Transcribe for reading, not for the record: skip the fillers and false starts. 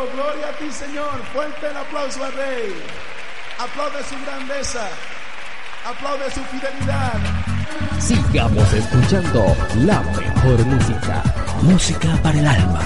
gloria a ti, Señor. Fuerte el aplauso al Rey. Aplaude su grandeza. Aplaude su fidelidad. Sigamos escuchando la mejor música. Música para el alma.